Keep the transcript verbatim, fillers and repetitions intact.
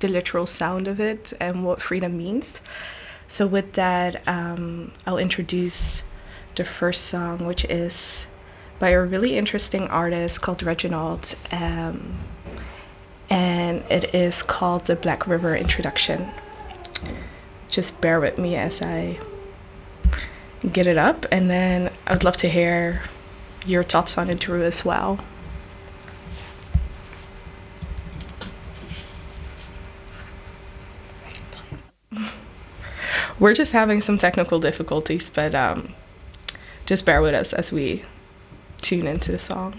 the literal sound of it and what freedom means. So with that, um, I'll introduce the first song, which is by a really interesting artist called Reginald, um, and it is called the Black River Introduction. Just bear with me as I get it up, and then I'd love to hear your thoughts on it, Drew, as well. We're just having some technical difficulties, but um, just bear with us as we tune into the song.